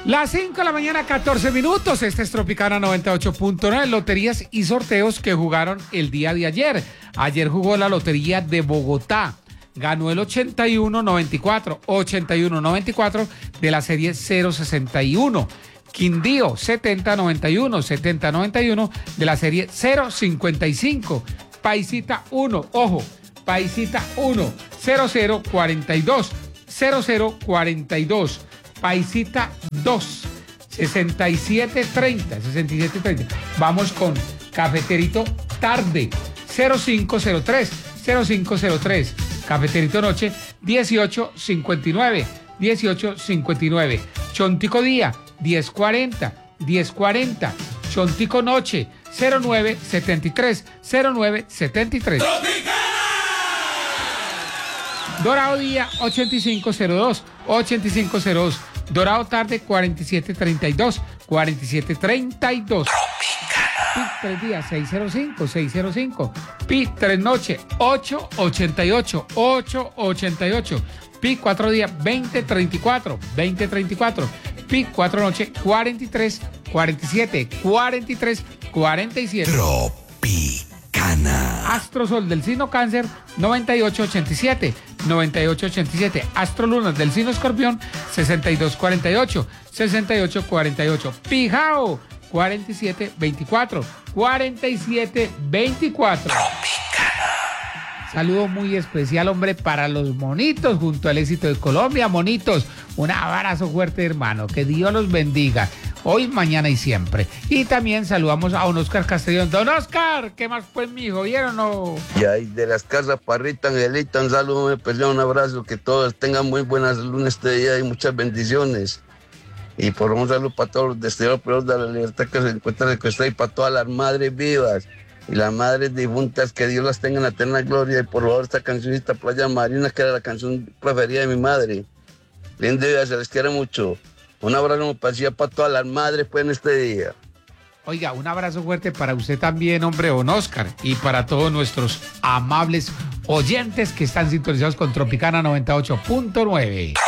Las 5 de la mañana, 14 minutos. Este es Tropicana 98.9. Loterías y sorteos que jugaron el día de ayer. Ayer jugó la Lotería de Bogotá. Ganó el 81-94 de la serie 061. Quindío 70-91 de la serie 055. Paisita 1, ojo, Paisita 1, 0042. Paisita 2, 6730. Vamos con Cafeterito Tarde, 0503. Cafeterito Noche, 1859. Chontico Día, 1040. Chontico Noche, 0973. Dorado Día, 8502. Dorado Tarde, 4732. PIC 3 días, 605. PIC 3 noche, 888. PIC 4 días, 2034. PIC 4 noche, 4347. Tropicana. Astrosol del signo Cáncer, 9887. Astrolunas del signo Escorpión, 6248. Pijao, 4724. Saludo muy especial, hombre, para los monitos junto al éxito de Colombia. Monitos, un abrazo fuerte, hermano. Que Dios los bendiga. Hoy, mañana y siempre. Y también saludamos a don Oscar Castellón. Don Oscar, ¿qué más pues, mijo? ¿Vieron o no? Y ahí de las casas, Parrita, Angelita, un saludo, un abrazo. Que todos tengan muy buenas lunes este día y muchas bendiciones. Y por un saludo para todos los desterrados de la libertad que se encuentran en Costa y para todas las madres vivas y las madres difuntas, que Dios las tenga en la eterna gloria. Y por favor, esta cancionista Playa Marina, que era la canción preferida de mi madre. Linda vida, se les quiere mucho. Un abrazo para todas las madres pues en este día. Oiga, un abrazo fuerte para usted también, hombre, don Oscar, y para todos nuestros amables oyentes que están sintonizados con Tropicana 98.9.